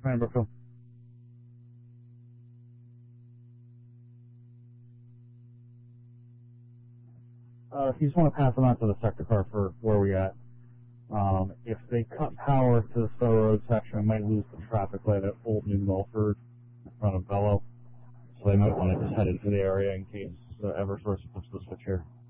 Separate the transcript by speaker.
Speaker 1: Commander Brookfield. If you just want to pass them on to the sector car for where we at. If they cut power to the Stowe Road section, I might lose the traffic light at Old New Milford in front of Bellow. So they might want to just head into the area in case Eversource puts the switch here.